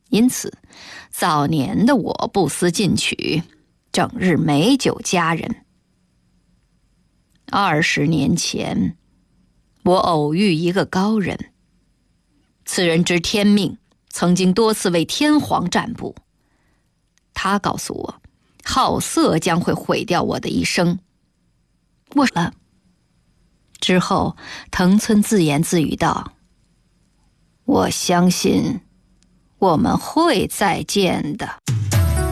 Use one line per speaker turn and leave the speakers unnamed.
因此早年的我不思进取，整日美酒佳人。20年前，我偶遇一个高人，此人知天命，曾经多次为天皇占卜。他告诉我，好色将会毁掉我的一生。我了。之后，藤村自言自语道：“我相信我们会再见的。”